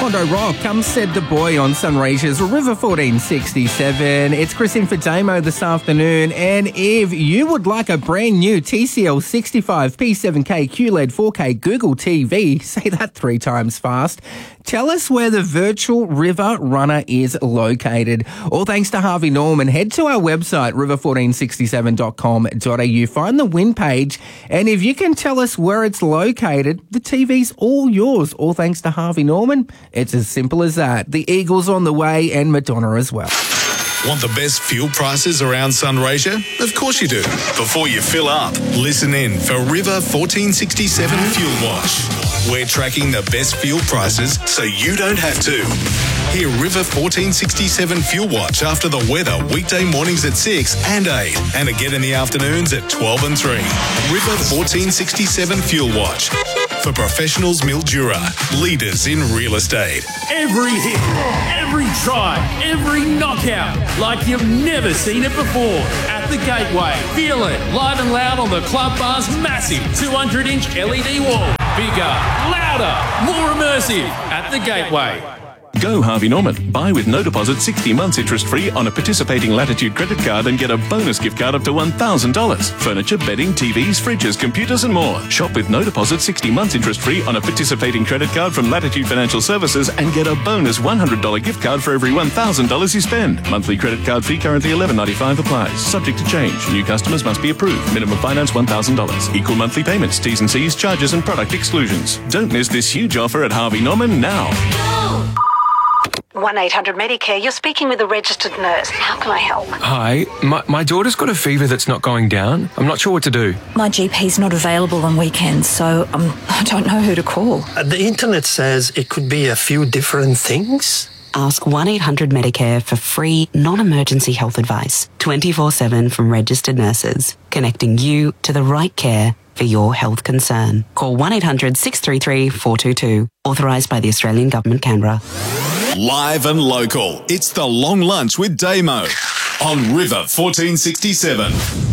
Condo Rock, Come Said the Boy on Sunraysia's River 1467. It's Chris in for Damo this afternoon, and if you would like a brand new TCL 65 P7K QLED 4K Google TV, say that 3 times fast, tell us where the virtual River Runner is located. All thanks to Harvey Norman. Head to our website, river1467.com.au, find the win page, and if you can tell us where it's located, the TV's all yours. All thanks to Harvey Norman. It's as simple as that. The Eagles on the way and Madonna as well. Want the best fuel prices around Sunraysia? Of course you do. Before you fill up, listen in for River 1467 Fuel Watch. We're tracking the best fuel prices so you don't have to. Hear River 1467 Fuel Watch after the weather weekday mornings at 6 and 8 and again in the afternoons at 12 and 3. River 1467 Fuel Watch. For professionals, Mildura, leaders in real estate. Every hit, every try, every knockout, like you've never seen it before. At the Gateway, feel it live and loud on the Club Bar's massive 200-inch LED wall. Bigger, louder, more immersive at the Gateway. Go Harvey Norman. Buy with no deposit 60 months interest-free on a participating Latitude credit card and get a bonus gift card up to $1,000. Furniture, bedding, TVs, fridges, computers and more. Shop with no deposit 60 months interest-free on a participating credit card from Latitude Financial Services and get a bonus $100 gift card for every $1,000 you spend. Monthly credit card fee currently $11.95 applies. Subject to change. New customers must be approved. Minimum finance $1,000. Equal monthly payments. T's and C's, charges and product exclusions. Don't miss this huge offer at Harvey Norman now. 1-800-Medicare, you're speaking with a registered nurse. How can I help? Hi, my daughter's got a fever that's not going down. I'm not sure what to do. My GP's not available on weekends, so I don't know who to call. The internet says it could be a few different things. Ask 1-800-Medicare for free, non-emergency health advice, 24/7 from registered nurses, connecting you to the right care for your health concern. Call 1-800-633-422, authorised by the Australian Government, Canberra. Live and local, it's the Long Lunch with Damo on River 1467.